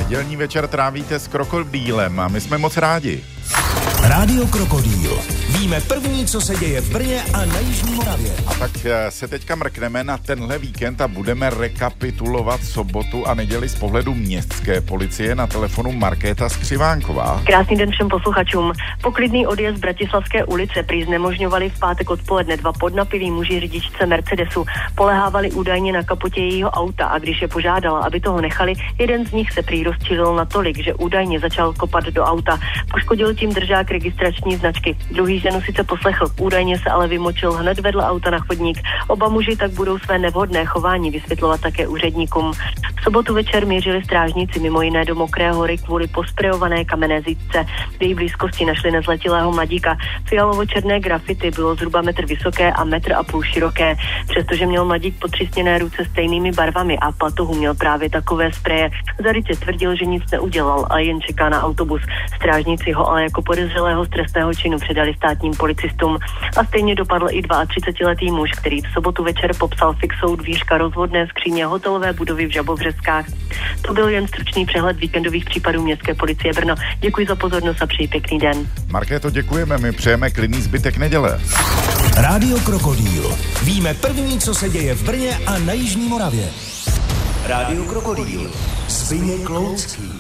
Nedělní večer trávíte s Krokodýlem a my jsme moc rádi. Rádio Krokodýl. Víme první, co se děje v Brně a na Jižní Moravě. A tak se teďka mrkneme na tenhle víkend a budeme rekapitulovat sobotu a neděli z pohledu městské policie. Na telefonu Markéta Skřivánková. Krásný den všem posluchačům. Poklidný odjezd z Bratislavské ulice prý znemožňovali v pátek odpoledne dva podnapiví muži řidičce Mercedesu. Polehávali údajně na kapotě jejího auta a když je požádala, aby toho nechali, jeden z nich se prý rozčílil natolik, že údajně začal kopat do auta. Poškodil tím držák registrační značky. Druhý ženu sice poslechl, údajně se ale vymočil hned vedle auta na chodník. Oba muži tak budou své nevhodné chování vysvětlovat také úředníkům. V sobotu večer mířili strážníci mimo jiné do Mokré Hory kvůli posprejované kamenné zítce. V její blízkosti našli nezletilého mladíka. Fialovo-černé grafity bylo zhruba metr vysoké a 1,5 m široké. Přestože měl mladík potřísněné ruce stejnými barvami a patohu měl právě takové spreje, zarytě tvrdil, že nic neudělal a jen čeká na autobus. Strážníci ho ale jako podezřelého z trestného činu předali státním policistům. A stejně dopadl i 32letý muž, který v sobotu večer popsal fixou dvířka rozvodné skříně hotelové budovy v Žabovřeskách. To byl jen stručný přehled víkendových případů městské policie Brno. Děkuji za pozornost a přeji pěkný den. Markéto, děkujeme, my přejeme klidný zbytek neděle. Rádio Krokodýl. Víme první, co se děje v Brně a na Jižní Moravě. Rádio Krokodýl. Zbyněk Loucký.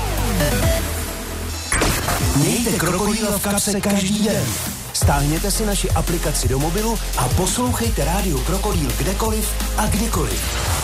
Mějte Krokodýla v kapse každý den. Stáhněte si naši aplikaci do mobilu a poslouchejte Rádio Krokodýl kdekoliv a kdykoliv.